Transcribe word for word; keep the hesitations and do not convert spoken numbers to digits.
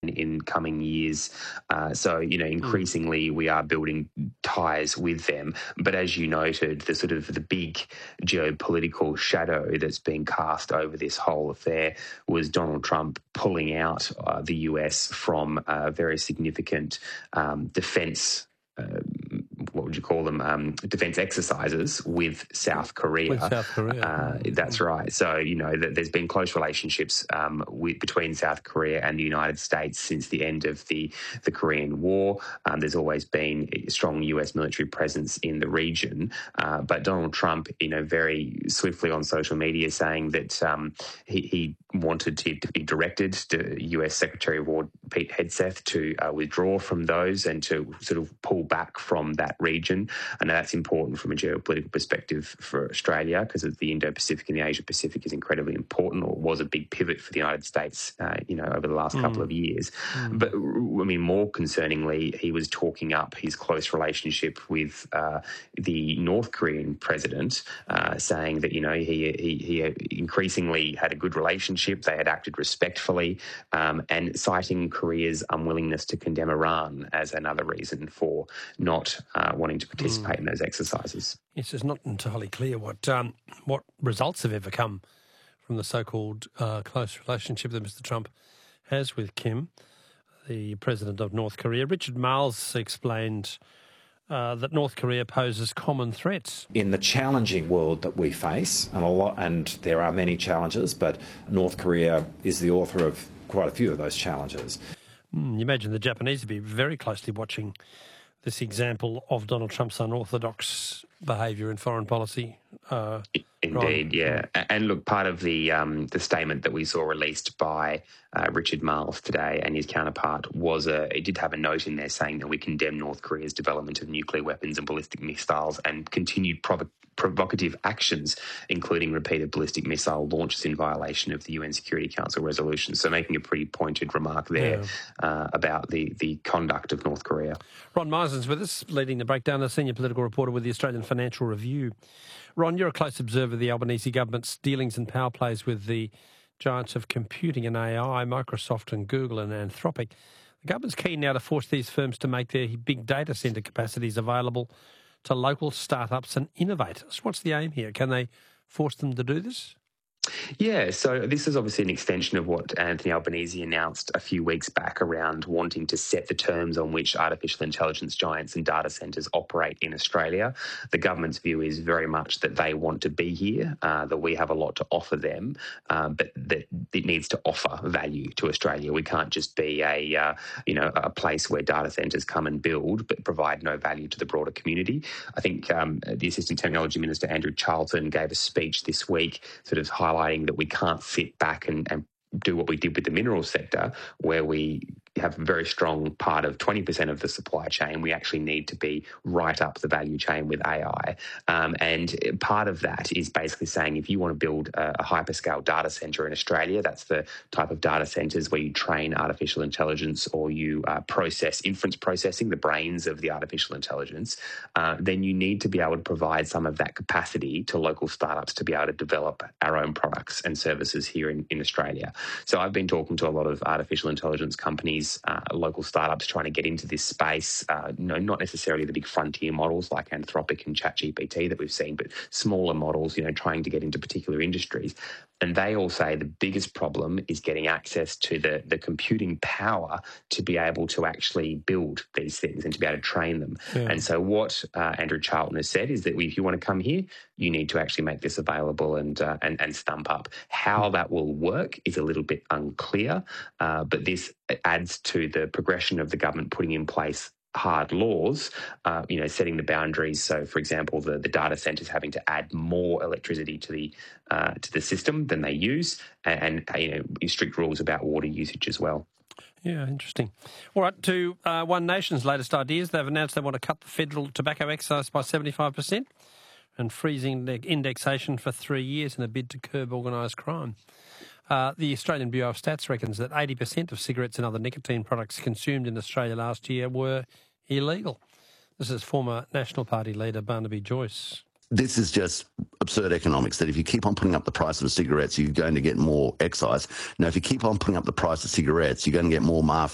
in coming years. Uh, so, you know, increasingly we are building ties with them. But as you noted, the sort of the big geopolitical shadow that's been cast over this whole affair was Donald Trump pulling out uh, the U S from uh, very significant um, defence uh, what would you call them, um, defence exercises with South Korea. With South Korea. Uh, that's right. So, you know, th- there's been close relationships um, with, between South Korea and the United States since the end of the, the Korean War. Um, there's always been a strong U S military presence in the region. Uh, but Donald Trump, you know, very swiftly on social media saying that um, he, he wanted to, to be directed to U S Secretary of War Pete Hegseth to uh, withdraw from those and to sort of pull back from that region. I know that's important from a geopolitical perspective for Australia because the Indo-Pacific and the Asia-Pacific is incredibly important, or was a big pivot for the United States, uh, you know, over the last mm. couple of years. Mm. But, I mean, more concerningly, he was talking up his close relationship with uh, the North Korean president, uh, saying that, you know, he, he, he increasingly had a good relationship, they had acted respectfully, um, and citing Korea's unwillingness to condemn Iran as another reason for not uh, wanting to participate mm. in those exercises. Yes, it's not entirely clear what um, what results have ever come from the so-called uh, close relationship that Mister Trump has with Kim, the president of North Korea. Richard Marles explained uh, that North Korea poses common threats. In the challenging world that we face, and a lot, and there are many challenges, but North Korea is the author of quite a few of those challenges. Mm, you imagine the Japanese would be very closely watching this example of Donald Trump's unorthodox behaviour in foreign policy. Uh, Indeed, yeah. And look, part of the um, the statement that we saw released by uh, Richard Marles today and his counterpart was a, it did have a note in there saying that we condemn North Korea's development of nuclear weapons and ballistic missiles and continued provo- provocative actions, including repeated ballistic missile launches in violation of the U N Security Council resolutions. So making a pretty pointed remark there yeah. uh, about the, the conduct of North Korea. Ron Meisner's with us, leading the breakdown, a senior political reporter with the Australian Financial Review. Ron, you're a close observer of the Albanese government's dealings and power plays with the giants of computing and A I, Microsoft and Google and Anthropic. The government's keen now to force these firms to make their big data centre capacities available to local startups and innovators. What's the aim here? Can they force them to do this? Yeah, so this is obviously an extension of what Anthony Albanese announced a few weeks back around wanting to set the terms on which artificial intelligence giants and data centres operate in Australia. The government's view is very much that they want to be here, uh, that we have a lot to offer them, um, but that it needs to offer value to Australia. We can't just be a, uh, you know, a place where data centres come and build but provide no value to the broader community. I think um, the Assistant Technology Minister, Andrew Charlton, gave a speech this week sort of highlighting that we can't sit back and, and do what we did with the minerals sector, where we have a very strong part of twenty percent of the supply chain. We actually need to be right up the value chain with A I. Um, and part of that is basically saying if you want to build a, a hyperscale data centre in Australia, that's the type of data centres where you train artificial intelligence or you uh, process inference processing, the brains of the artificial intelligence, uh, then you need to be able to provide some of that capacity to local startups to be able to develop our own products and services here in, in Australia. So I've been talking to a lot of artificial intelligence companies, Uh, local startups trying to get into this space, uh, no, not necessarily the big frontier models like Anthropic and ChatGPT that we've seen, but smaller models, you know, trying to get into particular industries. And they all say the biggest problem is getting access to the, the computing power to be able to actually build these things and to be able to train them. Yeah. And so what uh, Andrew Charlton has said is that if you want to come here, you need to actually make this available and uh, and, and stump up. How that will work is a little bit unclear, uh, but this adds to the progression of the government putting in place hard laws, uh, you know, setting the boundaries. So, for example, the, the data centres having to add more electricity to the uh, to the system than they use, and, and you know, strict rules about water usage as well. Yeah, interesting. All right, to uh, One Nation's latest ideas, they've announced they want to cut the federal tobacco excise by seventy-five percent and freezing the indexation for three years in a bid to curb organised crime. Uh, the Australian Bureau of Stats reckons that eighty percent of cigarettes and other nicotine products consumed in Australia last year were illegal. This is former National Party leader Barnaby Joyce. This is just absurd economics, that if you keep on putting up the price of cigarettes, you're going to get more excise. Now, if you keep on putting up the price of cigarettes, you're going to get more mafia.